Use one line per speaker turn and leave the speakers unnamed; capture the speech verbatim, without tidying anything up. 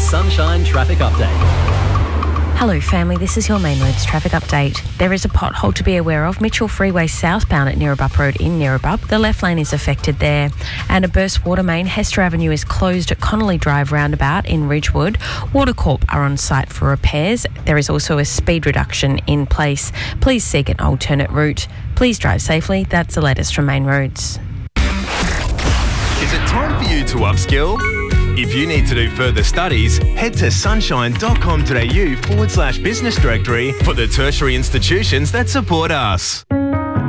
Sunshine Traffic Update.
Hello family, this is your Main Roads traffic update. There is a pothole to be aware of. Mitchell Freeway southbound at Neerabup Road in Neerabup. The left lane is affected there. And a burst water main. Hester Avenue is closed at Connolly Drive roundabout in Ridgewood. Watercorp are on site for repairs. There is also a speed reduction in place. Please seek an alternate route. Please drive safely. That's the latest from Main Roads.
Is it time for you to upskill? If you need to do further studies, head to sunshine.com.au forward slash business directory for the tertiary institutions that support us.